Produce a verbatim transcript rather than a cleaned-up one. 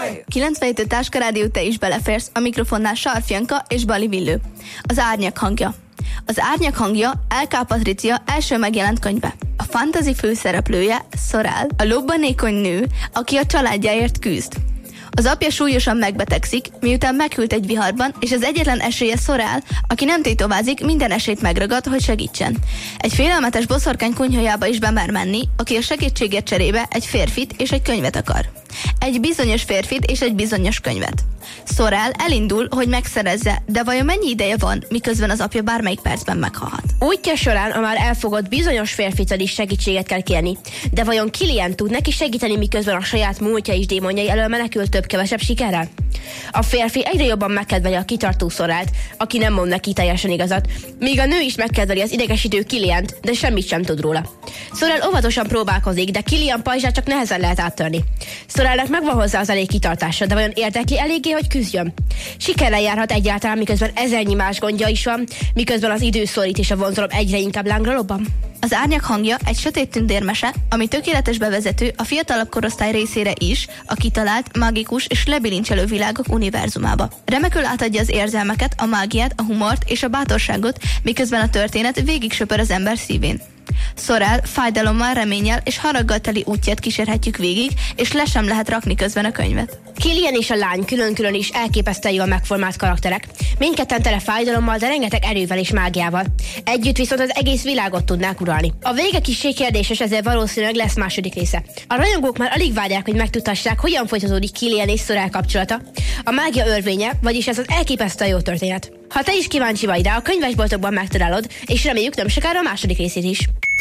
kilencvenhét Táskarádió, te is beleférsz, a mikrofonnál Sarf Janka és Bali Villő. Az árnyak hangja. Az árnyak hangja el ká. Patricia első megjelent könyve. A fantasy főszereplője Sorrel, a lobbanékony nő, aki a családjáért küzd. Az apja súlyosan megbetegszik, miután meghűlt egy viharban, és az egyetlen esélye Sorrel, aki nem tétovázik, minden esélyt megragad, hogy segítsen. Egy félelmetes boszorkány kunyhójába is bemer menni, aki a segítségért cserébe egy férfit és egy könyvet akar. Egy bizonyos férfit és egy bizonyos könyvet. Sorrel elindul, hogy megszerezze, de vajon mennyi ideje van, miközben az apja bármelyik percben meghalhat? Útja során a már elfogott bizonyos férfitől is segítséget kell kérni, de vajon Kilian tud neki segíteni, miközben a saját múltja és démonjai elől menekül több-kevesebb sikerrel? A férfi egyre jobban megkedveli a kitartó Sorrelt, aki nem mond neki teljesen igazat, míg a nő is megkedveli az idegesítő Kiliant, de semmit sem tud róla. Sorrel óvatosan próbálkozik, de Kilian pajzsát csak nehezen lehet áttörni. Sorrelnek megvan hozzá az elég kitartása, de vajon érdekli eléggé, hogy küzdjön? Sikerrel járhat egyáltalán, miközben ezernyi más gondja is van, miközben az idő szorít és a vonzalom egyre inkább lángra lobban? Az árnyak hangja egy sötét tündérmese, ami tökéletes bevezető a fiatalabb korosztály részére is, a kitalált, mágikus és lebilincselő világok univerzumába. Remekül átadja az érzelmeket, a mágiát, a humort és a bátorságot, miközben a történet végig söpör az ember szívén. Sorrel fájdalommal, reménnyel és haraggal teli útját kísérhetjük végig, és le sem lehet rakni közben a könyvet. Kilian és a lány külön-külön is elképesztően jól megformált karakterek. Mindketten tele fájdalommal, de rengeteg erővel és mágiával. Együtt viszont az egész világot tudnák uralni. A vége kissé kérdéses, ezért valószínűleg lesz második része. A rajongók már alig várják, hogy megtudhassák, hogyan folytatódik Kilian és Sorrel kapcsolata. A mágia örvénye, vagyis ez az elképesztően jó történet. Ha te is kíváncsi vagy rá, a könyvesboltokban megtalálod, és reméljük nem sokára a második részét is.